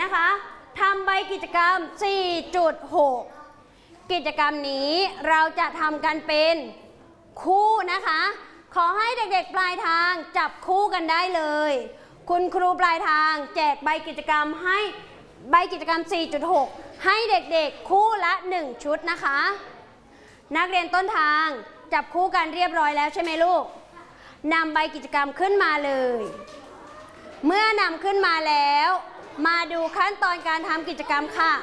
นะคะทำใบกิจกรรม 4.6 กิจกรรมนี้เราจะทำกันเป็นคู่นะคะขอให้เด็กๆปลายทางจับคู่กันได้เลยคุณครูปลายทางแจกใบกิจกรรมให้ใบกิจกรรม 4.6 ให้เด็กๆคู่ละ1ชุดนะคะนักเรียนต้นทางจับคู่กันเรียบร้อยแล้วใช่ไหมลูกนำใบกิจกรรมขึ้นมาเลยเมื่อนำขึ้นมาแล้วมาดูขั้นตอนการทำกิจกรรมค่ะ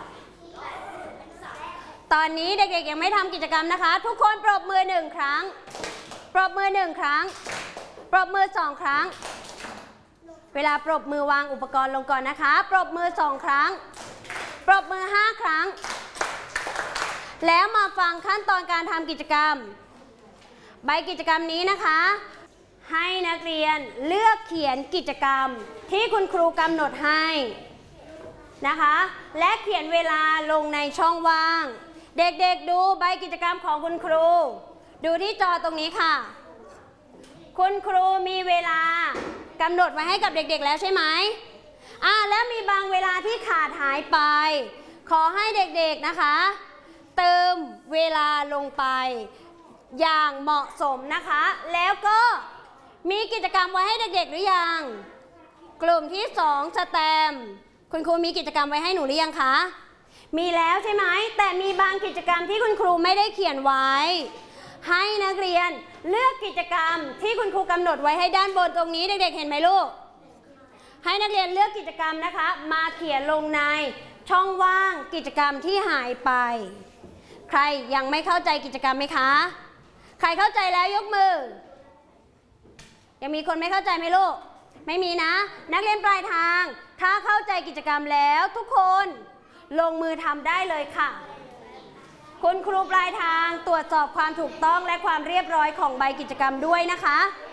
ตอนนี้เด็กๆยังไม่ทำกิจกรรมนะคะทุกคนปรบมือ1ครั้งปรบมือ1ครั้งปรบมือ2ครั้งเวลาปรบมือวางอุปกรณ์ลงก่อนนะคะปรบมือ2ครั้งปรบมือ5ครั้งแล้วมาฟังขั้นตอนการทำกิจกรรมใบกิจกรรมนี้นะคะให้นักเรียนเลือกเขียนกิจกรรมที่คุณครูกำหนดให้นะคะและเขียนเวลาลงในช่องว่างเด็กๆดูใบกิจกรรมของคุณครูดูที่จอตรงนี้ค่ะคุณครูมีเวลากำหนดไว้ให้กับเด็กๆแล้วใช่ไหมแล้วมีบางเวลาที่ขาดหายไปขอให้เด็กๆนะคะเติมเวลาลงไปอย่างเหมาะสมนะคะแล้วก็มีกิจกรรมไว้ให้เด็กๆหรือยังกลุ่มที่2สแตมคุณครูมีกิจกรรมไว้ให้หนูหรือยังคะมีแล้วใช่ไหมแต่มีบางกิจกรรมที่คุณครูไม่ได้เขียนไว้ให้นักเรียนเลือกกิจกรรมที่คุณครูกำหนดไว้ให้ด้านบนตรงนี้เด็กๆเห็นไหมลูกให้นักเรียนเลือกกิจกรรมนะคะมาเขียนลงในช่องว่างกิจกรรมที่หายไปใครยังไม่เข้าใจกิจกรรมไหมคะใครเข้าใจแล้วยกมือยังมีคนไม่เข้าใจไหมลูกไม่มีนะนักเรียนปลายทางถ้าเข้าใจกิจกรรมแล้วทุกคนลงมือทำได้เลยค่ะคุณครูปลายทางตรวจสอบความถูกต้องและความเรียบร้อยของใบกิจกรรมด้วยนะคะ